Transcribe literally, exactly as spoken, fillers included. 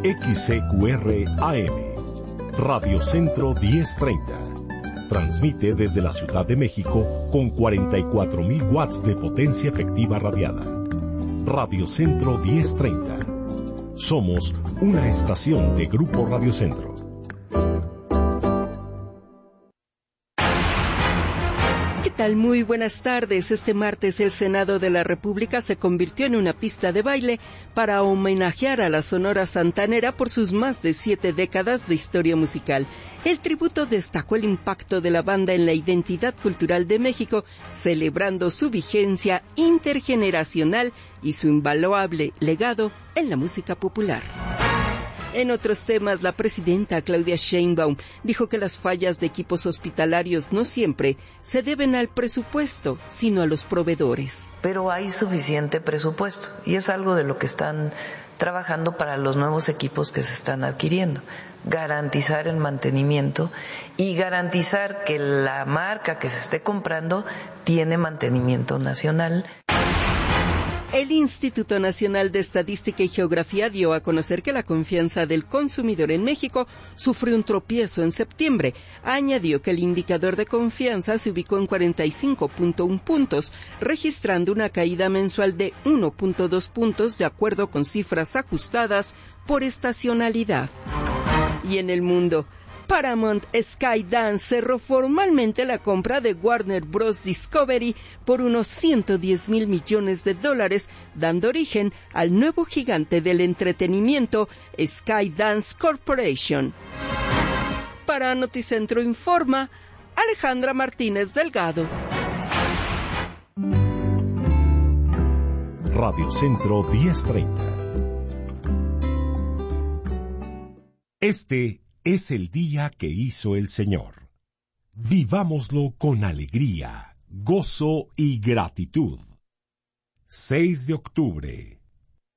X C Q R A M, Radio Centro diez treinta. Transmite desde la Ciudad de México con cuarenta y cuatro mil watts de potencia efectiva radiada. Radio Centro diez treinta. Somos una estación de Grupo Radio Centro. ¿Qué tal? Muy buenas tardes. Este martes el Senado de la República se convirtió en una pista de baile para homenajear a la Sonora Santanera por sus más de siete décadas de historia musical. El tributo destacó el impacto de la banda en la identidad cultural de México, celebrando su vigencia intergeneracional y su invaluable legado en la música popular. En otros temas, la presidenta Claudia Sheinbaum dijo que las fallas de equipos hospitalarios no siempre se deben al presupuesto, sino a los proveedores. Pero hay suficiente presupuesto y es algo de lo que están trabajando para los nuevos equipos que se están adquiriendo. Garantizar el mantenimiento y garantizar que la marca que se esté comprando tiene mantenimiento nacional. El Instituto Nacional de Estadística y Geografía dio a conocer que la confianza del consumidor en México sufrió un tropiezo en septiembre. Añadió que el indicador de confianza se ubicó en cuarenta y cinco punto uno puntos, registrando una caída mensual de uno punto dos puntos de acuerdo con cifras ajustadas por estacionalidad. Y en el mundo, Paramount Skydance cerró formalmente la compra de Warner Bros. Discovery por unos ciento diez mil millones de dólares, dando origen al nuevo gigante del entretenimiento, Skydance Corporation. Para Noticentro Informa, Alejandra Martínez Delgado. Radio Centro diez treinta. Este es el día que hizo el Señor. Vivámoslo con alegría, gozo y gratitud. seis de octubre.